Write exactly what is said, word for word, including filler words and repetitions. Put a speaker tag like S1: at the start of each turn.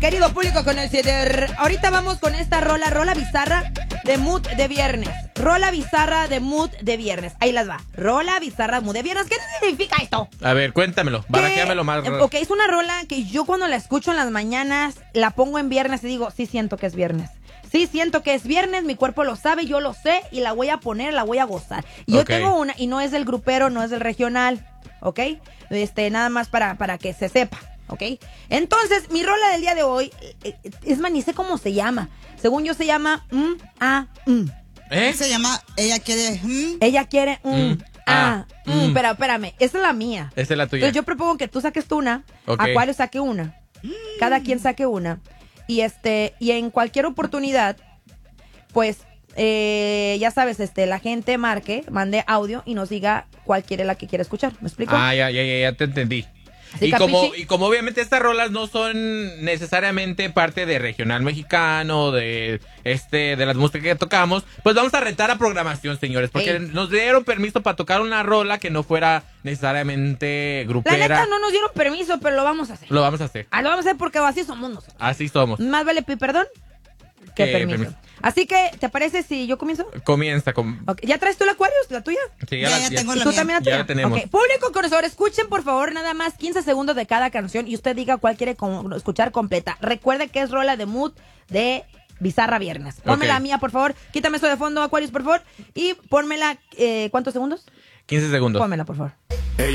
S1: Querido público conocedor, ahorita vamos con esta rola, rola bizarra de mood de viernes. Rola bizarra de mood de viernes. Ahí las va. Rola bizarra mood de viernes. ¿Qué significa esto?
S2: A ver, cuéntamelo. Baraquéamelo más.
S1: Ok, es una rola que yo cuando la escucho en las mañanas, la pongo en viernes y digo, sí siento que es viernes. Sí siento que es viernes, mi cuerpo lo sabe, yo lo sé y la voy a poner, la voy a gozar. Y yo
S2: Ok.
S1: tengo una, y no es del grupero, no es del regional, ¿ok? Este, nada más para, para que se sepa. ¿Ok? Entonces, mi rola del día de hoy, eh, es más, ni sé cómo se llama. Según yo se llama mm, ah, mm.
S2: ¿Eh?
S3: Se llama Ella quiere... mm.
S1: Ella quiere mm,
S2: Mm,
S1: ah,
S2: ah,
S1: mm.
S2: mm.
S1: Pero espérame, esa es la mía.
S2: Esa es la tuya.
S1: Entonces yo propongo que tú saques tú una,
S2: Ok.
S1: Acuario saque una, cada quien saque una. Y este, y en cualquier oportunidad, pues, eh, ya sabes, este, la gente marque, mande audio y nos diga cuál quiere la que quiere escuchar. ¿Me explico?
S2: Ah, ya, ya, ya, ya te entendí.
S1: ¿Sí,
S2: Y como,
S1: capichi?
S2: y como obviamente estas rolas no son necesariamente parte de regional mexicano, de este, de las músicas que tocamos, pues vamos a retar a programación, señores, porque
S1: Ey.
S2: nos dieron permiso para tocar una rola que no fuera necesariamente
S1: La
S2: grupera.
S1: neta no nos dieron permiso, pero lo vamos a hacer.
S2: Lo vamos a hacer.
S1: Ah, lo vamos a hacer porque así somos nosotros.
S2: Así somos.
S1: Más vale pedir perdón que
S2: Que
S1: permiso.
S2: permiso.
S1: Así que, ¿te parece si yo comienzo?
S2: Comienza con...
S1: Ok, ¿ya traes tú el Acuario? ¿La tuya?
S2: Sí,
S3: Ya, ya tengo
S1: ¿Y
S3: la
S1: tú
S3: mía.
S1: también la
S2: Ya
S1: tuya?
S2: la tenemos.
S1: Ok, público conocedor, escuchen por favor nada más quince segundos de cada canción y usted diga cuál quiere con- escuchar completa. Recuerde que es rola de mood de Bizarra Viernes. Ponme
S2: Ok.
S1: la mía, por favor. Quítame eso de fondo, Aquarius, por favor. Y pónmela, eh, ¿cuántos segundos?
S2: quince segundos.
S1: Pónmela, por favor.